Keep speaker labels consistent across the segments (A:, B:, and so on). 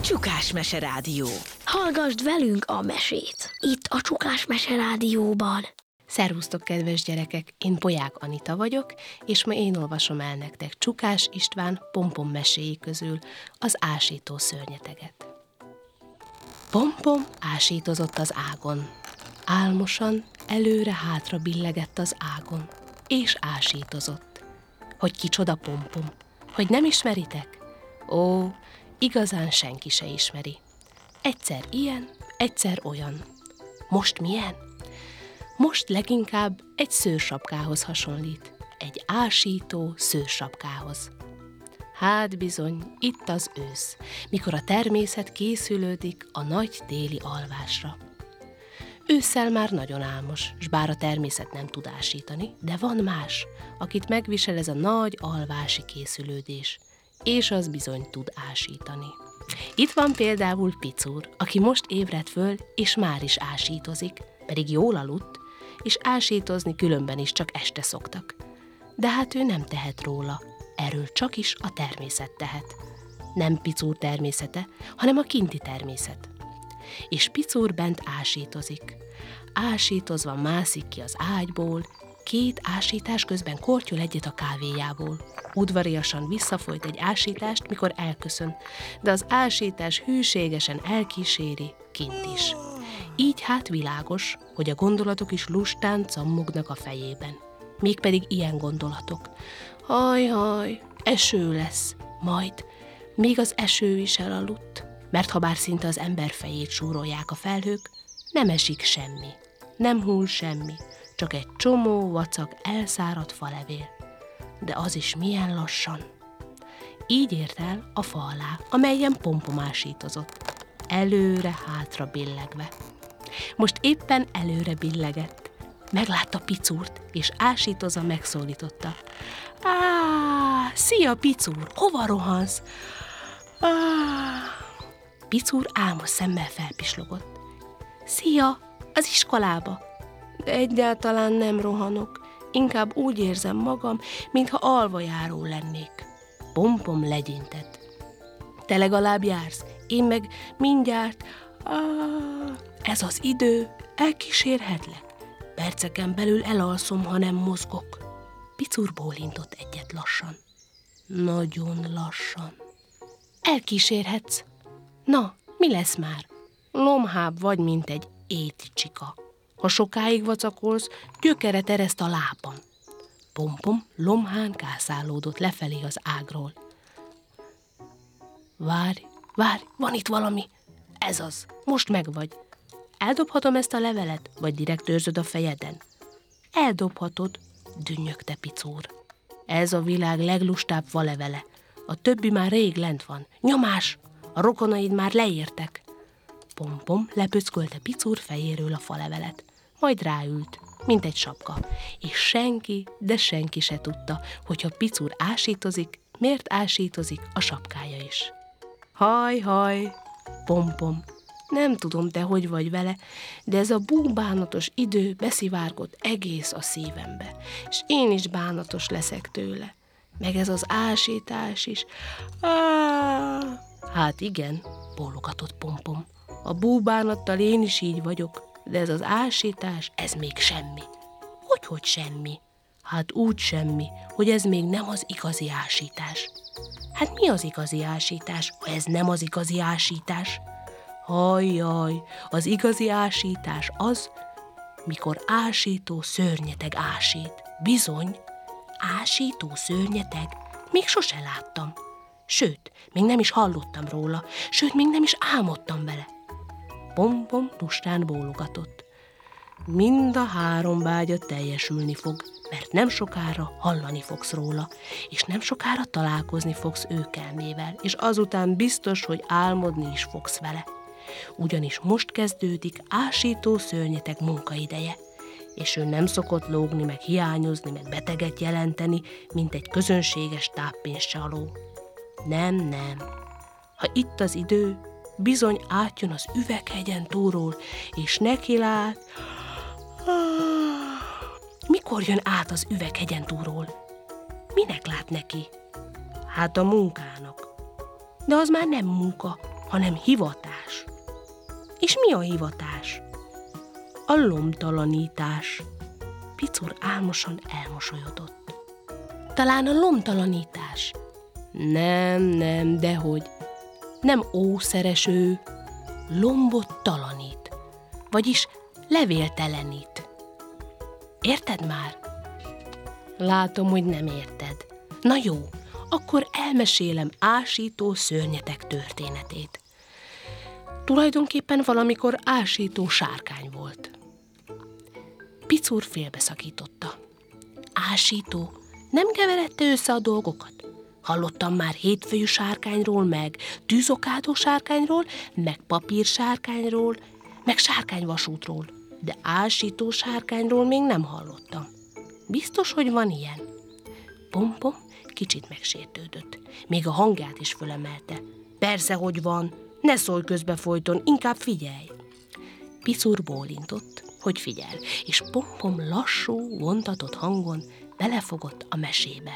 A: Csukás Mese Rádió.
B: Hallgasd velünk a mesét, itt a Csukás Mese Rádióban.
C: Szervusztok, kedves gyerekek! Én Polyák Anita vagyok, és ma én olvasom el nektek Csukás István Pompom meséi közül az ásító szörnyeteget. Pompom ásítozott az ágon. Álmosan előre-hátra billegett az ágon, és ásítozott. Hogy kicsoda Pompom? Hogy nem ismeritek? Ó, igazán senki se ismeri. Egyszer ilyen, egyszer olyan. Most milyen? Most leginkább egy szőrsapkához hasonlít. Egy ásító szőrsapkához. Hát bizony, itt az ősz, mikor a természet készülődik a nagy téli alvásra. Ősszel már nagyon álmos, s bár a természet nem tud ásítani, de van más, akit megvisel ez a nagy alvási készülődés, és az bizony tud ásítani. Itt van például Picúr, aki most ébredt föl, és már is ásítozik, pedig jól aludt, és ásítozni különben is csak este szoktak. De hát ő nem tehet róla, erről csak is a természet tehet. Nem Picúr természete, hanem a kinti természet. És Picúr bent ásítozik. Ásítozva mászik ki az ágyból, két ásítás közben kortyol egyet a kávéjából. Udvariasan visszafolyt egy ásítást, mikor elköszön, de az ásítás hűségesen elkíséri kint is. Így hát világos, hogy a gondolatok is lustán cammognak a fejében. Mégpedig ilyen gondolatok. Haj, eső lesz, majd még az eső is elaludt, mert ha bár szinte az ember fejét súrolják a felhők, nem esik semmi, nem hull semmi, csak egy csomó vacak elszáradt falevél. De az is milyen lassan. Így ért el a fa alá, amelyen Pompom ásítozott, előre-hátra billegve. Most éppen előre billegett. Meglátta Picúrt, és ásítozva megszólította. Szia, Picúr, hova rohansz? Picúr álmos szemmel felpislogott. Szia, az iskolába. De egyáltalán nem rohanok, inkább úgy érzem magam, mintha alvajáró lennék. Pompom legyintett. Te legalább jársz, én meg mindjárt... Ez az idő, elkísérhetlek. Perceken belül elalszom, ha nem mozgok. Picúr bólintott egyet lassan. Nagyon lassan. Elkísérhetsz. Na, mi lesz már? Lomhább vagy, mint egy étcsika. Ha sokáig vacakolsz, gyökeret ereszt a lábam. Pompom lomhán kászálódott lefelé az ágról. Várj, van itt valami. Ez az, most megvagy. Eldobhatom ezt a levelet, vagy direkt őrzöd a fejeden? Eldobhatod, dünnyögte Picúr. Ez a világ leglustább falevele. A többi már rég lent van. Nyomás! A rokonaid már leértek. Pompom lepöckölte Picúr fejéről a falevelet. Majd ráült, mint egy sapka. És senki, de senki se tudta, hogyha Picúr ásítozik, miért ásítozik a sapkája is. Haj, Pompom, nem tudom, te hogy vagy vele, de ez a búbánatos idő beszivárgott egész a szívembe, és én is bánatos leszek tőle. Meg ez az ásítás is. Hát igen, bólogatott Pompom. A búbánattal én is így vagyok, de ez az ásítás, ez még semmi. Hogy semmi? Hát úgy semmi, hogy ez még nem az igazi ásítás. Hát mi az igazi ásítás, ha ez nem az igazi ásítás? Hajjaj, az igazi ásítás az, mikor ásító szörnyeteg ásít. Bizony, ásító szörnyeteg? Még sose láttam. Sőt, még nem is hallottam róla, sőt, még nem is álmodtam vele. Pompom lustán bólogatott. Mind a három vágya teljesülni fog, mert nem sokára hallani fogsz róla, és nem sokára találkozni fogsz őkelmével, és azután biztos, hogy álmodni is fogsz vele. Ugyanis most kezdődik ásító szörnyeteg munkaideje, és ő nem szokott lógni, meg hiányozni, meg beteget jelenteni, mint egy közönséges táppénzcsaló. Nem. Ha itt az idő, bizony átjön az üveghegyen túlról, és neki lát... Mikor jön át az üveghegyen túlról? Minek lát neki? Hát a munkának. De az már nem munka, hanem hivatás. És mi a hivatás? A lomtalanítás. Picur álmosan elmosolyodott. Talán a lomtalanítás? Nem, dehogy. Nem ószereső, lombot talanít, vagyis levéltelenít. Érted már? Látom, hogy nem érted. Na jó, akkor elmesélem ásító szörnyetek történetét. Tulajdonképpen valamikor ásító sárkány volt. Picur félbeszakította. Ásító? Nem keveredte össze a dolgokat? Hallottam már hétfőjű sárkányról, meg tűzokádó sárkányról, meg papírsárkányról, meg sárkányvasútról, de ásító sárkányról még nem hallottam. Biztos, hogy van ilyen? Pompom kicsit megsértődött, még a hangját is fölemelte. Persze, hogy van, ne szólj közbe folyton, inkább figyelj. Picur bólintott, hogy figyel, és Pompom lassú, vontatott hangon belefogott a mesébe.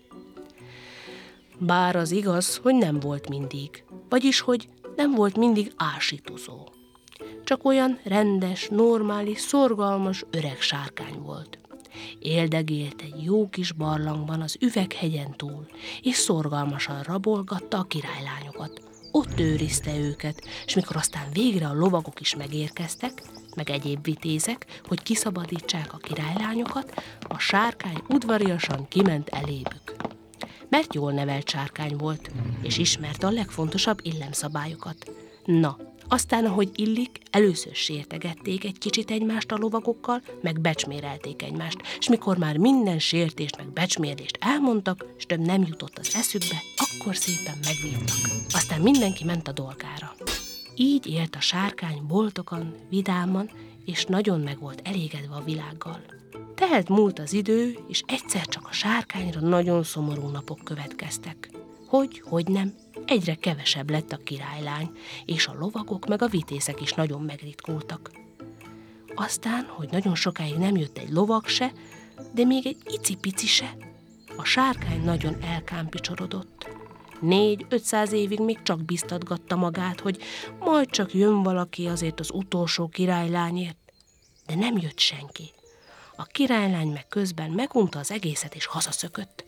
C: Bár az igaz, hogy nem volt mindig, vagyis, hogy nem volt mindig ásítozó. Csak olyan rendes, normális, szorgalmas öreg sárkány volt. Éldegélt egy jó kis barlangban az üveghegyen túl, és szorgalmasan rabolgatta a királylányokat. Ott őrizte őket, és mikor aztán végre a lovagok is megérkeztek, meg egyéb vitézek, hogy kiszabadítsák a királylányokat, a sárkány udvariasan kiment elébük. Mert jól nevelt sárkány volt, és ismerte a legfontosabb illemszabályokat. Na, aztán, ahogy illik, először sértegették egy kicsit egymást a lovagokkal, meg becsmérelték egymást, és mikor már minden sértést meg becsmérlést elmondtak, és több nem jutott az eszükbe, akkor szépen megvívtak. Aztán mindenki ment a dolgára. Így élt a sárkány boldogan, vidáman, és nagyon meg volt elégedve a világgal. Telt múlt az idő, és egyszer csak a sárkányra nagyon szomorú napok következtek. Hogy nem, egyre kevesebb lett a királylány, és a lovagok meg a vitézek is nagyon megritkultak. Aztán, hogy nagyon sokáig nem jött egy lovag se, de még egy icipici se, a sárkány nagyon elkámpicsorodott. 400-500 évig még csak biztatgatta magát, hogy majd csak jön valaki azért az utolsó királylányért, de nem jött senki. A királylány meg közben megunta az egészet és hazaszökött.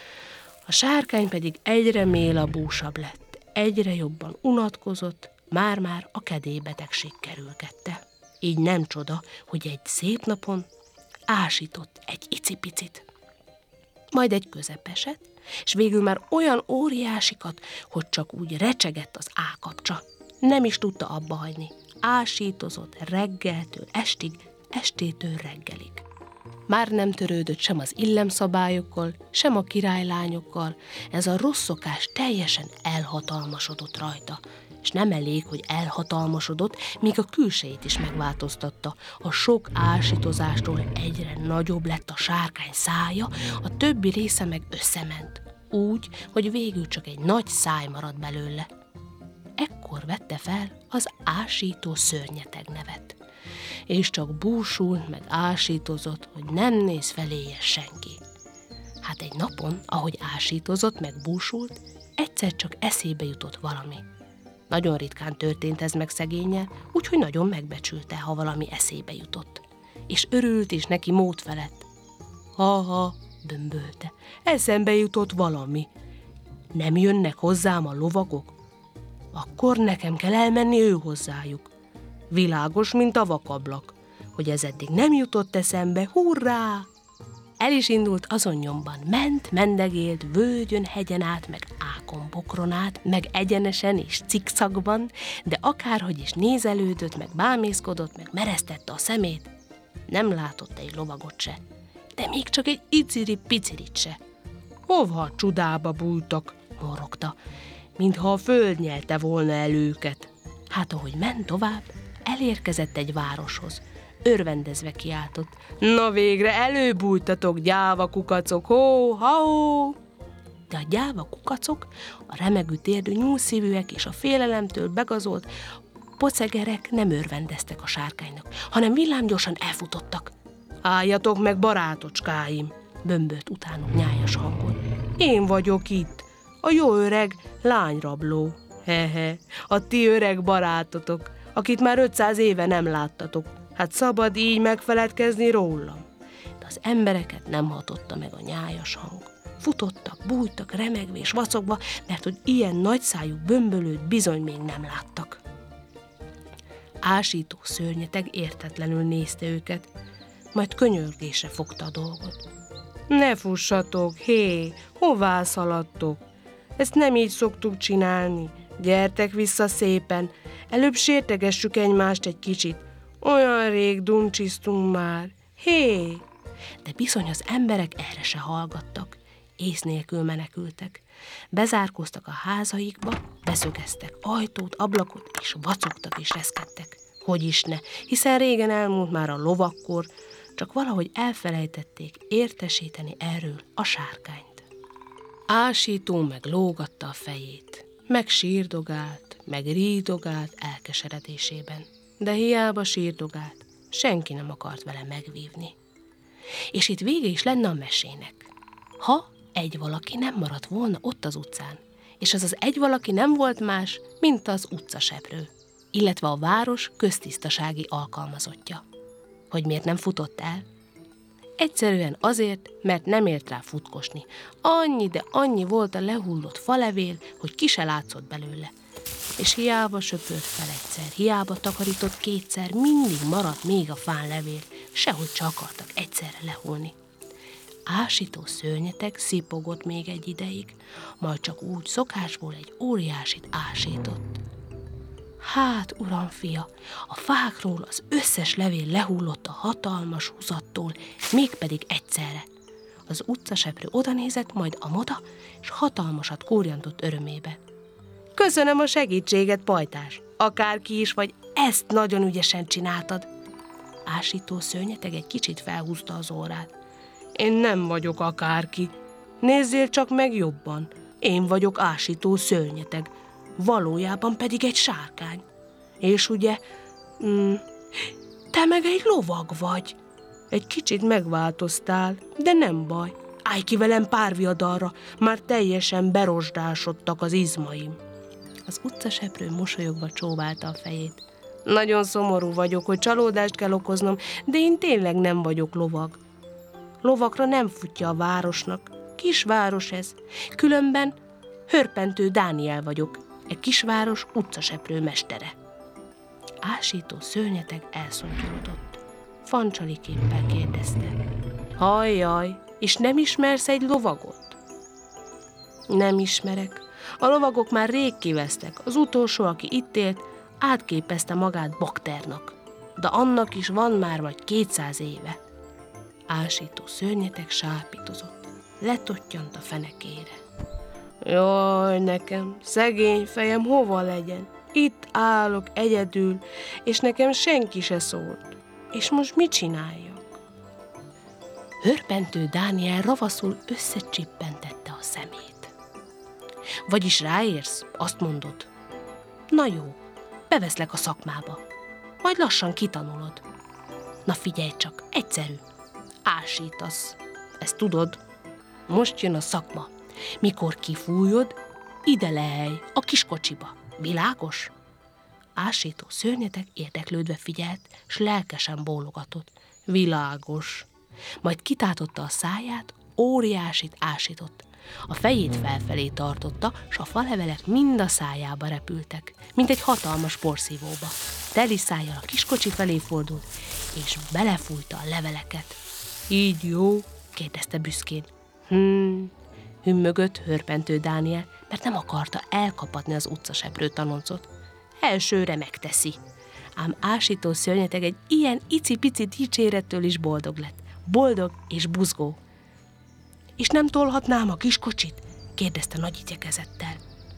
C: A sárkány pedig egyre mélabúsabb lett, egyre jobban unatkozott, már-már a kedélybetegség kerülgette. Így nem csoda, hogy egy szép napon ásított egy icipicit, majd egy közepeset, és végül már olyan óriásikat, hogy csak úgy recsegett az ákapcsa. Nem is tudta abba hagyni. Ásítozott reggeltől estig, estétől reggelig. Már nem törődött sem az illemszabályokkal, sem a királylányokkal, ez a rossz szokás teljesen elhatalmasodott rajta, és nem elég, hogy elhatalmasodott, még a külsejét is megváltoztatta. A sok ásítozástól egyre nagyobb lett a sárkány szája, a többi része meg összement, úgy, hogy végül csak egy nagy száj maradt belőle. Ekkor vette fel az ásító szörnyeteg nevet, és csak búsult meg ásítozott, hogy nem néz feléje senki. Hát egy napon, ahogy ásítozott meg búsult, egyszer csak eszébe jutott valami. Nagyon ritkán történt ez meg szegénnyel, úgyhogy nagyon megbecsülte, ha valami eszébe jutott. És örült is neki mód felett. Ha, bömbölte, eszembe jutott valami. Nem jönnek hozzám a lovagok? Akkor nekem kell elmenni ő hozzájuk. Világos, mint a vakablak, hogy ez eddig nem jutott eszembe, hurrá! El is indult azon nyomban, mendegélt, völgyön, hegyen át, meg ákon, bokron át, meg egyenesen és cikcakban, de akárhogy is nézelődött, meg bámészkodott, meg meresztette a szemét, nem látott egy lovagot se, de még csak egy iciri-picirit se. Hova a csudába bújtak, morogta, mintha a föld nyelte volna el őket. Hát ahogy ment tovább, elérkezett egy városhoz. Örvendezve kiáltott. Na végre előbújtatok, gyáva kukacok, hó! De a gyáva kukacok, a remegő térdű nyúlszívűek és a félelemtől begazolt pocegerek nem örvendeztek a sárkánynak, hanem villámgyorsan elfutottak. Álljatok meg, barátocskáim, bömbölt utánuk nyájas hangon. Én vagyok itt, a jó öreg lányrabló.
A: Hehe, a ti öreg barátotok, akit már 500 éve nem láttatok. Hát szabad így megfeledkezni rólam.
C: De az embereket nem hatotta meg a nyájas hang. Futottak, bújtak, remegvés, vacogva, mert hogy ilyen nagyszájú bömbölőt bizony még nem láttak. Ásító szörnyeteg értetlenül nézte őket, majd könyörgésre fogta a dolgot.
A: Ne fussatok, hé, hová szaladtok? Ezt nem így szoktuk csinálni. Gyertek vissza szépen, előbb sértegessük egymást egy kicsit. Olyan rég duncsiztunk már. Hé!
C: De bizony az emberek erre se hallgattak. Ész nélkül menekültek. Bezárkóztak a házaikba, beszögeztek ajtót, ablakot, és vacogtak és reszkedtek. Hogy is ne, hiszen régen elmúlt már a lovakkor, csak valahogy elfelejtették értesíteni erről a sárkányt. Ásító meg lógatta a fejét, meg sírdogált, meg rídogált elkeseredésében. De hiába sírdogált, senki nem akart vele megvívni. És itt vége is lenne a mesének. Ha egy valaki nem maradt volna ott az utcán, és az egy valaki nem volt más, mint az utcaseprő, illetve a város köztisztasági alkalmazottja. Hogy miért nem futott el? Egyszerűen azért, mert nem ért rá futkosni. Annyi, de annyi volt a lehullott falevél, hogy ki se látszott belőle. És hiába söpört fel egyszer, hiába takarított kétszer, mindig maradt még a fán levél, sehogy se akartak egyszerre lehullni. Ásító szörnyeteg szipogott még egy ideig, majd csak úgy szokásból egy óriásit ásított. Hát, uram fia, a fákról az összes levél lehullott a hatalmas húzattól, mégpedig egyszerre. Az utcaseprő odanézett, majd amoda, és hatalmasat kórjantott örömébe.
A: Köszönöm a segítséget, pajtás. Akárki is vagy, ezt nagyon ügyesen csináltad.
C: Ásító szörnyeteg egy kicsit felhúzta az órát.
A: Én nem vagyok akárki. Nézzél csak meg jobban. Én vagyok ásító szörnyeteg. Valójában pedig egy sárkány. És ugye, te meg egy lovag vagy. Egy kicsit megváltoztál, de nem baj. Állj ki velem párviadalra, már teljesen berosdásodtak az izmaim.
C: Az utcaseprő mosolyogva csóválta a fejét.
A: Nagyon szomorú vagyok, hogy csalódást kell okoznom, de én tényleg nem vagyok lovag. Lovakra nem futja a városnak. Kisváros ez. Különben Hörpentő Dániel vagyok, egy kisváros utcaseprő mestere.
C: Ásító szörnyeteg elszontyolodott. Fancsaliképpen kérdezte.
A: Hajjaj, és nem ismersz egy lovagot? Nem ismerek. A lovagok már rég kivesztek. Az utolsó, aki itt élt, átképezte magát bakternak. De annak is van már vagy 200 éve.
C: Ásító szörnyeteg sápítozott. Letottyant a fenekére.
A: Jaj, nekem, szegény fejem hova legyen? Itt állok egyedül, és nekem senki se szólt. És most mit csináljak?
C: Hörpentő Dániel ravaszul összecsippentette a szemét. Vagyis ráérsz, azt mondod. Na jó, beveszlek a szakmába. Majd lassan kitanulod. Na figyelj csak, egyszerű. Ásítasz. Ezt tudod? Most jön a szakma. Mikor kifújod, ide lehely, a kiskocsiba. Világos? Ásító szörnyeteg érdeklődve figyelt, s lelkesen bólogatott. Világos. Majd kitátotta a száját, óriásit ásított. A fejét felfelé tartotta, s a falevelek mind a szájába repültek, mint egy hatalmas porszívóba. Teli szájjal a kiskocsi felé fordult, és belefújta a leveleket.
A: Így jó?
C: Kérdezte büszkén. Hümmögött Hörpentő Dániel, mert nem akarta elkapatni az utcaseprő tanoncot. Elsőre megteszi. Ám ásító szörnyeteg egy ilyen icipici dicsérettől is boldog lett. Boldog és buzgó. És nem tolhatnám a kiskocsit? Kérdezte nagy igyekezettel.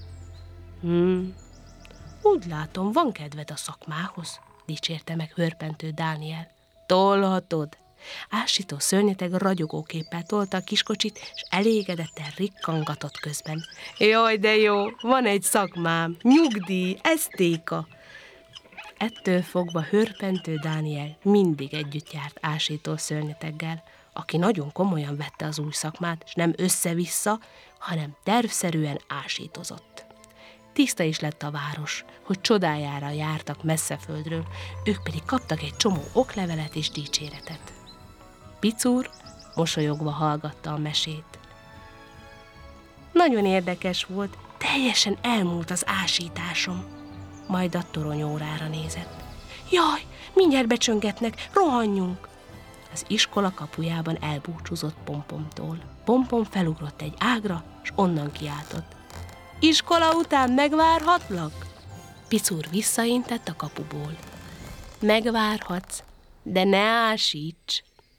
C: Úgy látom, van kedved a szakmához, dicsérte meg Hörpentő Dániel. Tolhatod. Ásító szörnyeteg ragyogóképpel tolta a kiskocsit, és elégedetten rikkangatott közben.
A: Jaj, de jó, van egy szakmám, nyugdíj, esztéka.
C: Ettől fogva Hörpentő Dániel mindig együtt járt ásító szörnyeteggel, aki nagyon komolyan vette az új szakmát, és nem össze-vissza, hanem tervszerűen ásítozott.
A: Tiszta is lett a város, hogy csodájára jártak messze földről, ők pedig kaptak egy csomó oklevelet és dicséretet. Picúr mosolyogva hallgatta a mesét. Nagyon érdekes volt, teljesen elmúlt az ásításom. Majd a toronyórára nézett. Jaj, mindjárt becsöngetnek, rohanjunk! Az iskola kapujában elbúcsúzott Pompomtól. Pompom felugrott egy ágra, és onnan kiáltott. Iskola után megvárhatlak? Picúr visszaintett a kapuból. Megvárhatsz, de ne ásíts!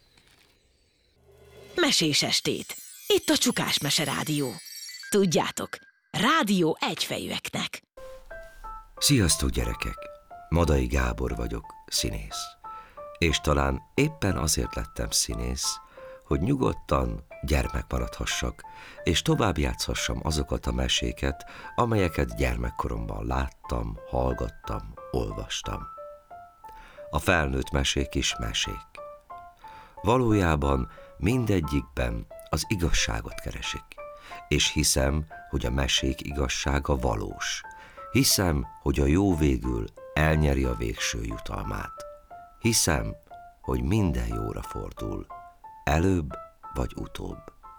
D: Mesés estét! Itt a Csukás Mese Rádió. Tudjátok, rádió egyfejűeknek.
E: Sziasztok, gyerekek! Madai Gábor vagyok, színész. És talán éppen azért lettem színész, hogy nyugodtan gyermek maradhassak, és tovább játszhassam azokat a meséket, amelyeket gyermekkoromban láttam, hallgattam, olvastam. A felnőtt mesék is mesék. Valójában mindegyikben az igazságot keresik, és hiszem, hogy a mesék igazsága valós. Hiszem, hogy a jó végül elnyeri a végső jutalmát. Hiszem, hogy minden jóra fordul, előbb vagy utóbb.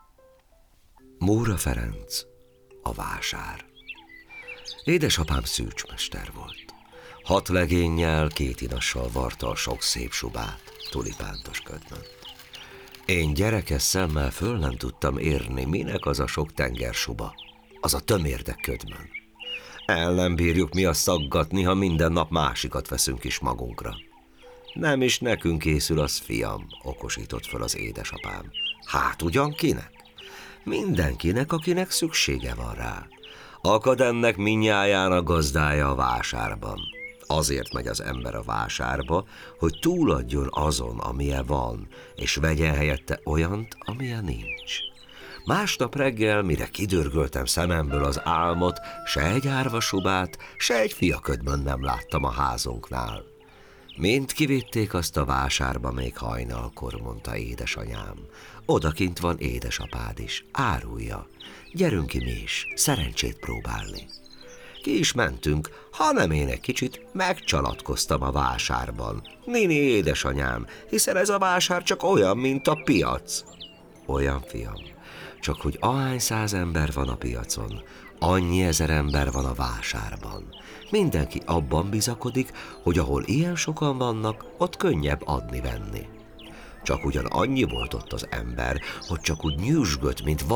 E: Móra Ferenc, a vásár. Édesapám szűcsmester volt. 6 legénnyel, 2 inassal varta a sok szép subát, tulipántos ködmön. Én gyerekes szemmel föl nem tudtam érni, minek az a sok tengersuba, az a tömérdek ködmön. El nem bírjuk mi azt szaggatni, ha minden nap másikat veszünk is magunkra. Nem is nekünk készül az, fiam, okosított föl az édesapám. Hát ugyan kinek? Mindenkinek, akinek szüksége van rá. Akad ennek mindnyáján gazdája a vásárban. Azért megy az ember a vásárba, hogy túladjon azon, amilyen van, és vegyen helyette olyant, amilyen nincs. Másnap reggel, mire kidörgöltem szememből az álmot, se egy árvasubát, se egy fiaködmön nem láttam a házunknál. Mind kivitték azt a vásárba még hajnalkor, mondta édesanyám. Odakint van édesapád is, árulja. Gyerünk ki mi is, szerencsét próbálni. Ki is mentünk, hanem én egy kicsit megcsalatkoztam a vásárban. Nini édesanyám, hiszen ez a vásár csak olyan, mint a piac. Olyan, fiam, csak hogy ahány 100 ember van a piacon, annyi 1000 ember van a vásárban. Mindenki abban bizakodik, hogy ahol ilyen sokan vannak, ott könnyebb adni-venni. Csak ugyan annyi volt ott az ember, hogy csak úgy nyüzsgött, mint